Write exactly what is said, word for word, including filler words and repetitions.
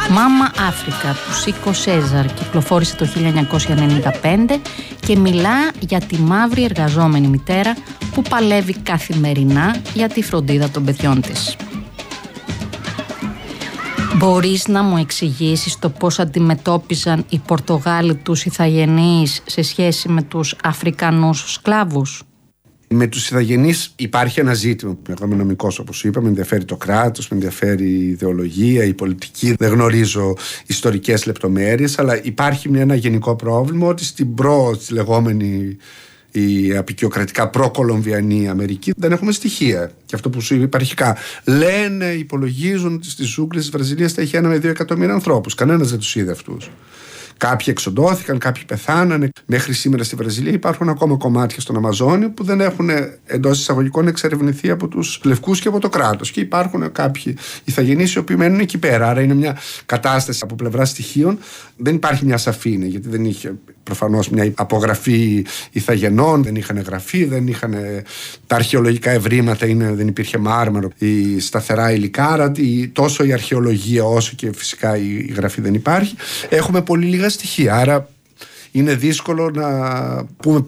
Μάμα Αφρικα του Σίκο Σέζαρ κυκλοφόρησε το χίλια εννιακόσια ενενήντα πέντε και μιλά για τη μαύρη εργαζόμενη μητέρα που παλεύει καθημερινά για τη φροντίδα των παιδιών της. Μπορείς να μου εξηγήσεις το πώς αντιμετώπιζαν οι Πορτογάλοι τους Ιθαγενείς σε σχέση με τους Αφρικανούς σκλάβους? Με τους Ιθαγενείς υπάρχει ένα ζήτημα που εγώ είμαι νομικός, όπως είπα, με ενδιαφέρει το κράτος, με ενδιαφέρει η ιδεολογία, η πολιτική. Δεν γνωρίζω ιστορικές λεπτομέρειες, αλλά υπάρχει ένα γενικό πρόβλημα ότι στην προ, στη λεγόμενη η απεικιοκρατικά προ-κολομβιανή Αμερική δεν έχουμε στοιχεία. Και αυτό που σου είπα αρχικά, λένε, υπολογίζουν ότι στις ζούγκλες της Βραζιλίας θα είχε ένα με δύο εκατομμύρια ανθρώπους. Κανένας δεν τους είδε αυτούς. Κάποιοι εξοντώθηκαν, κάποιοι πεθάνανε. Μέχρι σήμερα στη Βραζιλία υπάρχουν ακόμα κομμάτια στον Αμαζόνιο που δεν έχουν εντός εισαγωγικών εξερευνηθεί από τους λευκούς και από το κράτος. Και υπάρχουν κάποιοι Ιθαγενείς οι οποίοι μένουν εκεί πέρα. Άρα είναι μια κατάσταση από πλευρά στοιχείων. Δεν υπάρχει μια σαφήνεια, γιατί δεν είχε προφανώς μια απογραφή Ιθαγενών, δεν είχαν γραφεί, δεν είχαν τα αρχαιολογικά ευρήματα, είναι, δεν υπήρχε μάρμαρο, η σταθερά υλικά. Άρα τόσο η αρχαιολογία όσο και φυσικά η γραφή δεν υπάρχει. Έχουμε πολύ λίγα στοιχεία. Άρα είναι δύσκολο να πούμε